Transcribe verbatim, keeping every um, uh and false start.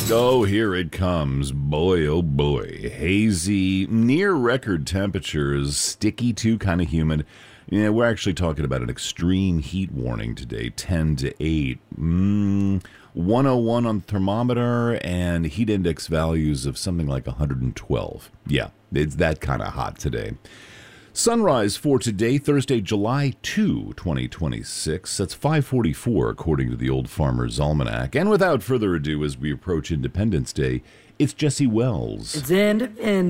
Oh, here it comes. Boy, oh boy. Hazy, near record temperatures, sticky too, kind of humid. Yeah, we're actually talking about an extreme heat warning today, ten to eight. Mm, one oh one on the thermometer and heat index values of something like one hundred twelve. Yeah, it's that kind of hot today. Sunrise for today, Thursday, July second, twenty twenty-six. That's five forty-four according to the Old Farmer's Almanac. And without further ado, as we approach Independence Day, it's Jesse Wells. It's Independence